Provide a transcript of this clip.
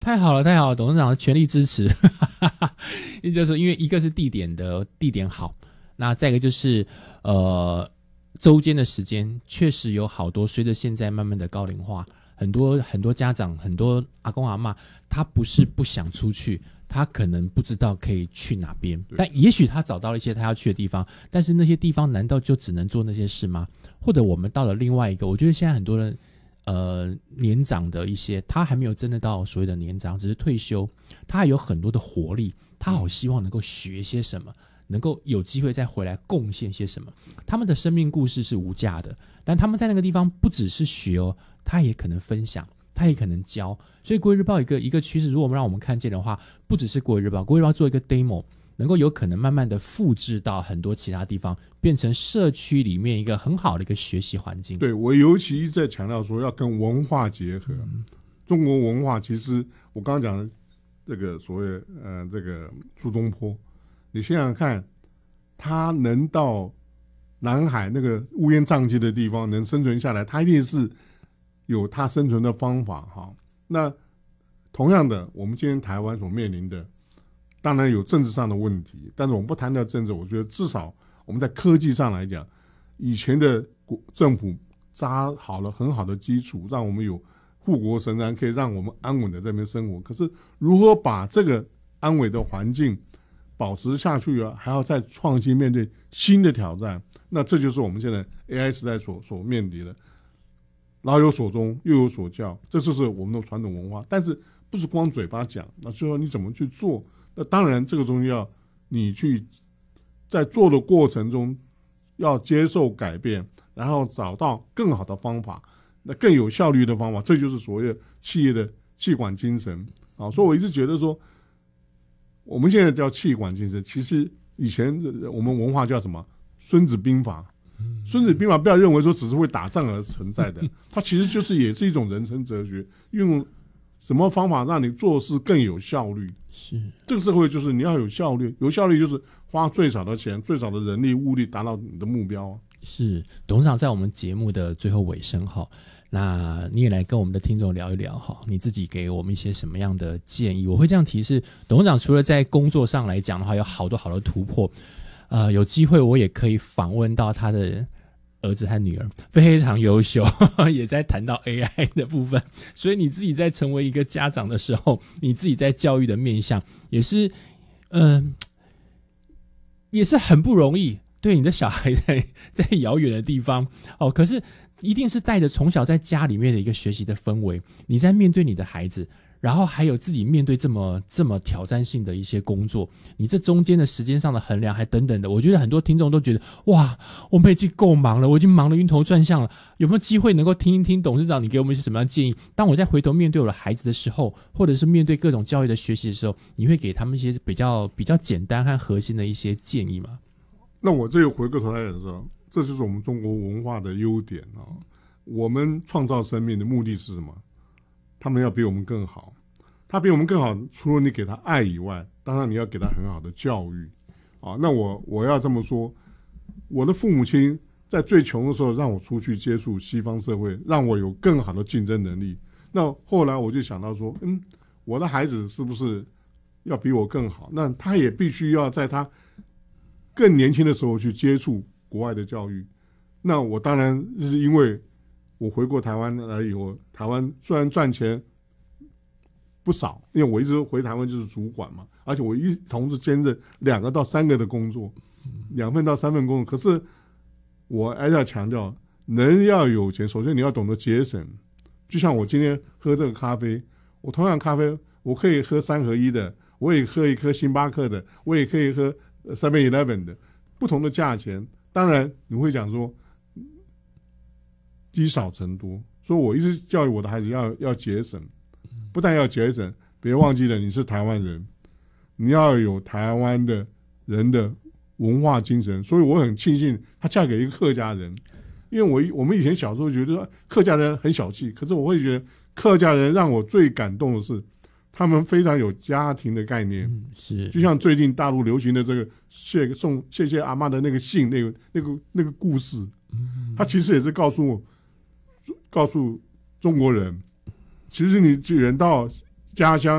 太好了，太好了，董事长全力支持。也就是说，因为一个是地点好，那再一个就是周间的时间确实有好多，随着现在慢慢的高龄化，很多家长，很多阿公阿嬷，他不是不想出去，他可能不知道可以去哪边，但也许他找到了一些他要去的地方，但是那些地方难道就只能做那些事吗？或者我们到了另外一个，我觉得现在很多人年长的一些，他还没有真的到所谓的年长，只是退休，他还有很多的活力，他好希望能够学些什么，能够有机会再回来贡献些什么。他们的生命故事是无价的，但他们在那个地方不只是学哦，他也可能分享，他也可能教。所以国语日报一个趋势，如果我们让我们看见的话，不只是国语日报，国语日报做一个 demo， 能够有可能慢慢的复制到很多其他地方，变成社区里面一个很好的一个学习环境。 对，我尤其一直在强调说要跟文化结合。中国文化其实我刚刚讲的这个所谓这个苏东坡，你想想看，他能到南海那个乌烟瘴气的地方能生存下来，他一定是有他生存的方法哈。那同样的，我们今天台湾所面临的，当然有政治上的问题，但是我们不谈到政治，我觉得至少我们在科技上来讲，以前的政府扎好了很好的基础，让我们有护国神山，可以让我们安稳的在那边生活。可是如何把这个安稳的环境保持下去啊，还要再创新面对新的挑战，那这就是我们现在 AI 时代所面临的。老有所终，幼有所教，这就是我们的传统文化。但是不是光嘴巴讲，那最后你怎么去做？那当然这个东西要你去在做的过程中要接受改变，然后找到更好的方法，那更有效率的方法，这就是所谓企业的企管精神啊。所以我一直觉得说，我们现在叫企管精神，其实以前我们文化叫什么？孙子兵法。孙子兵法不要认为说只是会打仗而存在的，它其实就是也是一种人生哲学，用什么方法让你做事更有效率。 是这个社会就是你要有效率，有效率就是花最少的钱、最少的人力物力达到你的目标啊。 是，董事长在我们节目的最后尾声哈，那你也来跟我们的听众聊一聊哈，你自己给我们一些什么样的建议？我会这样提示，董事长除了在工作上来讲的话，有好多好多突破。有机会我也可以访问到他的儿子和女儿，非常优秀，也在谈到 AI 的部分。所以你自己在成为一个家长的时候，你自己在教育的面向也是，也是很不容易。对你的小孩在遥远的地方哦，可是一定是带着从小在家里面的一个学习的氛围，你在面对你的孩子。然后还有自己面对这么挑战性的一些工作，你这中间的时间上的衡量还等等的，我觉得很多听众都觉得哇，我们已经够忙了，我已经忙得晕头转向了，有没有机会能够听一听董事长你给我们一些什么样的建议？当我再回头面对我的孩子的时候，或者是面对各种教育的学习的时候，你会给他们一些比较简单和核心的一些建议吗？ 那我这又回过头来说，这就是我们中国文化的优点啊。我们创造生命的目的是什么？他们要比我们更好，他比我们更好，除了你给他爱以外，当然你要给他很好的教育啊。那我要这么说，我的父母亲在最穷的时候让我出去接触西方社会，让我有更好的竞争能力。那后来我就想到说，我的孩子是不是要比我更好？那他也必须要在他更年轻的时候去接触国外的教育。那我当然是因为我回过台湾来以后，台湾虽然赚钱不少，因为我一直回台湾就是主管嘛，而且我同时兼任2个到3个的工作，2份到3份工作。可是我还要强调，人要有钱，首先你要懂得节省。就像我今天喝这个咖啡，我同样咖啡我可以喝3合1的，我也喝一颗星巴克的，我也可以喝 7-Eleven 的，不同的价钱。当然你会讲说积少成多，所以我一直教育我的孩子要节省，不但要节省，别忘记了你是台湾人，你要有台湾的人的文化精神。所以我很庆幸她嫁给一个客家人，因为我们以前小时候觉得客家人很小气，可是我会觉得客家人让我最感动的是他们非常有家庭的概念。 是，就像最近大陆流行的这个谢谢阿嬷的那个信，那个故事，他其实也是告诉中国人，其实你人到家乡